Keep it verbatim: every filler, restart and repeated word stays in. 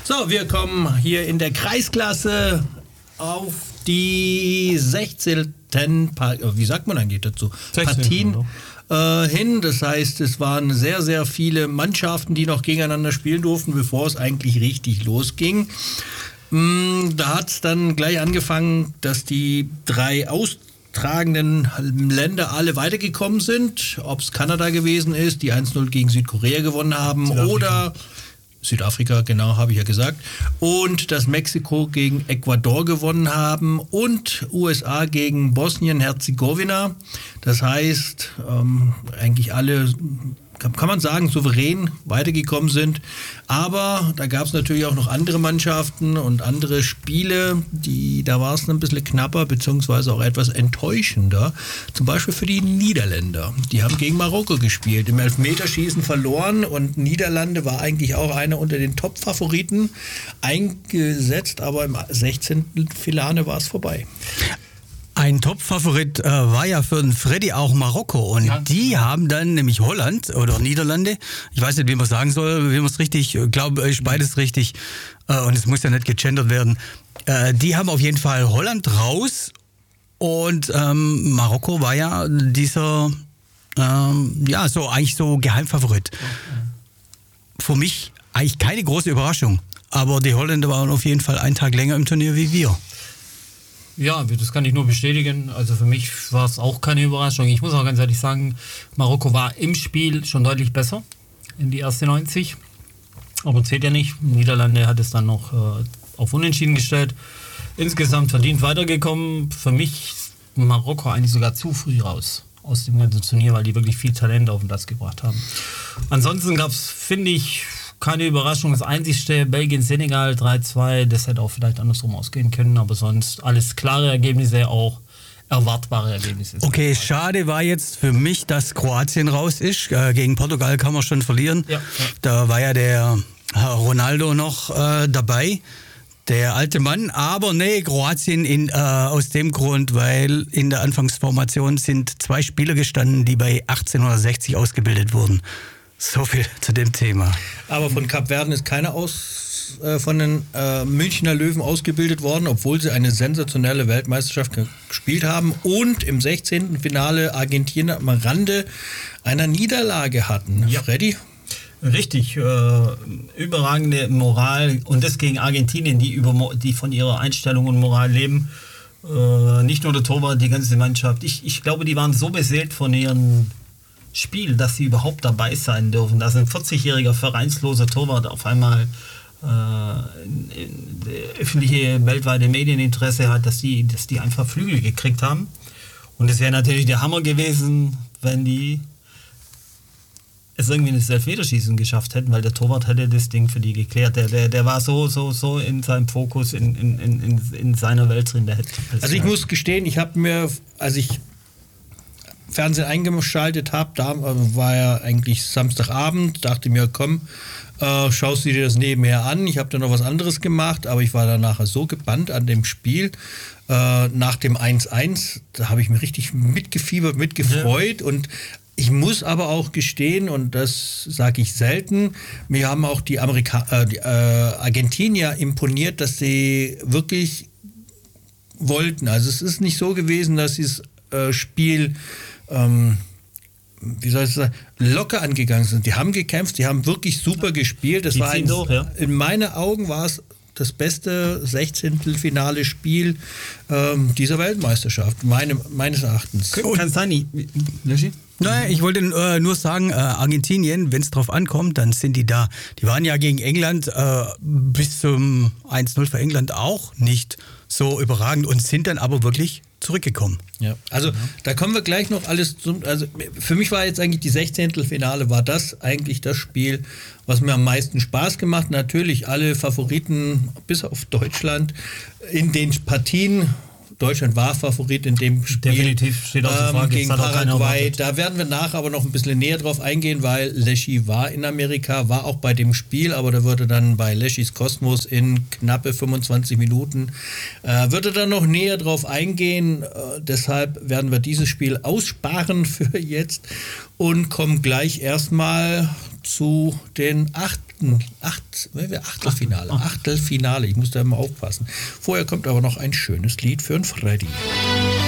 So, wir kommen hier in der Kreisklasse auf die sechzehnten Pa- wie sagt man eigentlich dazu? Partien äh, hin. Das heißt, es waren sehr, sehr viele Mannschaften, die noch gegeneinander spielen durften, bevor es eigentlich richtig losging. Mm, da hat es dann gleich angefangen, dass die drei austragenden Länder alle weitergekommen sind. Ob es Kanada gewesen ist, die eins null gegen Südkorea gewonnen haben, Südafrika. oder Südafrika, genau, habe ich ja gesagt. Und dass Mexiko gegen Ecuador gewonnen haben und U S A gegen Bosnien-Herzegowina. Das heißt, ähm, eigentlich alle, kann, kann man sagen, souverän weitergekommen sind. Aber da gab es natürlich auch noch andere Mannschaften und andere Spiele, die, da war es ein bisschen knapper, beziehungsweise auch etwas enttäuschender. Zum Beispiel für die Niederländer. Die haben gegen Marokko gespielt, im Elfmeterschießen verloren, und Niederlande war eigentlich auch einer unter den Top-Favoriten eingesetzt, aber im sechzehnten Finale war es vorbei. Ein Top-Favorit äh, war ja für den Freddy auch Marokko, und Ja. die haben dann nämlich Holland oder Niederlande, ich weiß nicht, wie man sagen soll, wie man es richtig, ich glaube, ist beides richtig, äh, und es muss ja nicht gegendert werden, äh, die haben auf jeden Fall Holland raus, und ähm, Marokko war ja dieser, ähm, ja, so eigentlich so Geheimfavorit. Für mich eigentlich keine große Überraschung, aber die Holländer waren auf jeden Fall einen Tag länger im Turnier wie wir. Ja, das kann ich nur bestätigen. Also für mich war es auch keine Überraschung. Ich muss auch ganz ehrlich sagen, Marokko war im Spiel schon deutlich besser in die erste neunzig. Aber zählt ja nicht. Niederlande hat es dann noch äh, auf Unentschieden gestellt. Insgesamt verdient weitergekommen. Für mich Marokko eigentlich sogar zu früh raus aus dem ganzen Turnier, weil die wirklich viel Talent auf den Platz gebracht haben. Ansonsten gab es, finde ich, keine Überraschung. Das einzigste, Belgien-Senegal drei zwei, das hätte auch vielleicht andersrum ausgehen können, aber sonst alles klare Ergebnisse, auch erwartbare Ergebnisse. Okay, schade war jetzt für mich, dass Kroatien raus ist. Äh, gegen Portugal kann man schon verlieren. Ja, ja. Da war ja der Herr Ronaldo noch äh, dabei, der alte Mann. Aber nee, Kroatien in, äh, aus dem Grund, weil in der Anfangsformation sind zwei Spieler gestanden, die bei achtzehnhundertsechzig ausgebildet wurden. So viel zu dem Thema. Aber von Kap Verden ist keiner aus, äh, von den äh, Münchner Löwen ausgebildet worden, obwohl sie eine sensationelle Weltmeisterschaft ge- gespielt haben und im sechzehnten Finale Argentinien am Rande einer Niederlage hatten. Ja. Freddy? Richtig, äh, überragende Moral, und das gegen Argentinien, die, über, Mo- die von ihrer Einstellung und Moral leben. Äh, nicht nur der Torwart, die ganze Mannschaft. Ich, ich glaube, die waren so beseelt von ihrem Spiel, dass sie überhaupt dabei sein dürfen. Dass ein vierzigjähriger vereinsloser Torwart auf einmal äh, in, in, öffentliche, weltweite Medieninteresse hat, dass die, dass die einfach Flügel gekriegt haben. Und es wäre natürlich der Hammer gewesen, wenn die es irgendwie in das Elfmeterschießen geschafft hätten, weil der Torwart hätte das Ding für die geklärt. Der, der, der war so, so, so in seinem Fokus, in, in, in, in seiner Welt drin. Der hätte Also ich muss gestehen, ich habe mir, als ich Fernsehen eingeschaltet habe, da war ja eigentlich Samstagabend, dachte mir, komm, äh, schaust du dir das nebenher an. Ich habe dann noch was anderes gemacht, aber ich war dann nachher so gebannt an dem Spiel, äh, nach dem eins eins, da habe ich mir richtig mitgefiebert, mitgefreut, ja. Und ich muss aber auch gestehen, und das sage ich selten, mir haben auch die, Amerika äh, die äh, Argentinier imponiert, dass sie wirklich wollten. Also es ist nicht so gewesen, dass sie das äh, Spiel ähm, wie soll ich sagen, locker angegangen sind. Die haben gekämpft, die haben wirklich super gespielt. Das Die war ein, durch, ja. in meinen Augen war es das beste sechzehntelfinale Spiel ähm, dieser Weltmeisterschaft, meine, meines Erachtens. Kann sein, Löschi? Naja, ich wollte äh, nur sagen, äh, Argentinien, wenn es drauf ankommt, dann sind die da. Die waren ja gegen England äh, bis zum eins null für England auch nicht so überragend und sind dann aber wirklich zurückgekommen. Ja, also ja. Da kommen wir gleich noch alles zum, also für mich war jetzt eigentlich die Sechzehntelfinale, war das eigentlich das Spiel, was mir am meisten Spaß gemacht. Natürlich alle Favoriten, bis auf Deutschland, in den Partien. Deutschland war Favorit in dem Spiel. Definitiv, steht außer Frage. Ähm, gegen Paraguay. Da werden wir nachher aber noch ein bisschen näher drauf eingehen, weil Leschi war in Amerika, war auch bei dem Spiel, aber da würde dann bei Leschis Kosmos in knappe fünfundzwanzig Minuten, äh, würde dann noch näher drauf eingehen. Äh, deshalb werden wir dieses Spiel aussparen für jetzt und kommen gleich erstmal zu den achten, acht, Achtelfinale. Achtelfinale, ich muss da immer aufpassen. Vorher kommt aber noch ein schönes Lied für einen Freddy.